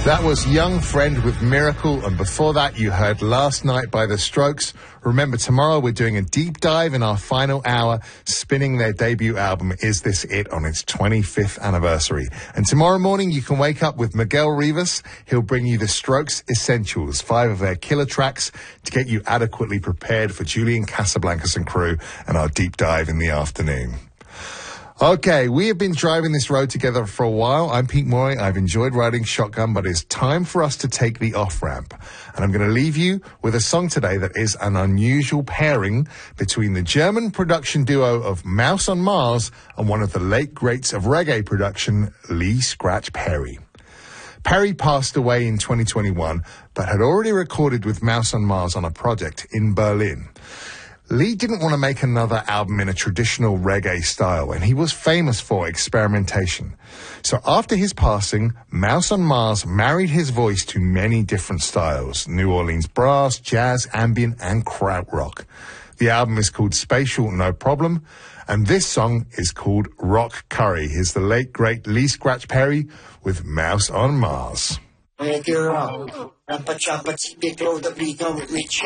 That was Young Friend with Miracle, and before that you heard Last Night by The Strokes. Remember, tomorrow we're doing a deep dive in our final hour, spinning their debut album, Is This It?, on its 25th anniversary. And tomorrow morning you can wake up with Miguel Rivas. He'll bring you The Strokes Essentials, 5 of their killer tracks to get you adequately prepared for Julian Casablancas and crew and our deep dive in the afternoon. Okay, we have been driving this road together for a while. I'm Pete Moy. I've enjoyed riding shotgun, but it's time for us to take the off-ramp. And I'm going to leave you with a song today that is an unusual pairing between the German production duo of Mouse on Mars and one of the late greats of reggae production, Lee Scratch Perry. Perry passed away in 2021, but had already recorded with Mouse on Mars on a project in Berlin. Lee didn't want to make another album in a traditional reggae style, and he was famous for experimentation. So after his passing, Mouse on Mars married his voice to many different styles: New Orleans brass, jazz, ambient, and krautrock. The album is called Spatial No Problem, and this song is called Rock Curry. Here's the late, great Lee Scratch Perry with Mouse on Mars. Make it rock, rampa choppa, the beat on with me,